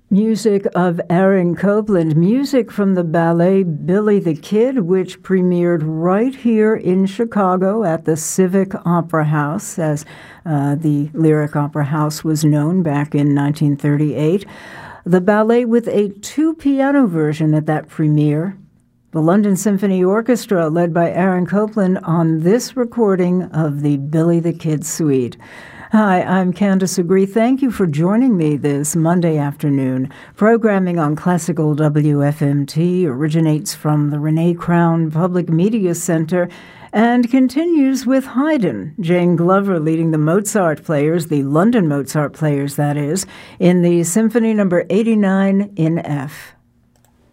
Music of Aaron Copland, music from the ballet Billy the Kid, which premiered right here in Chicago at the Civic Opera House, as the Lyric Opera House was known back in 1938. The ballet with a two-piano version at that premiere. The London Symphony Orchestra, led by Aaron Copland, on this recording of the Billy the Kid Suite. Hi, I'm Candace Agree. Thank you for joining me this Monday afternoon. Programming on Classical WFMT originates from the Renee Crown Public Media Center and continues with Haydn, Jane Glover leading the Mozart players, the London Mozart players, that is, in the Symphony No. 89 in F.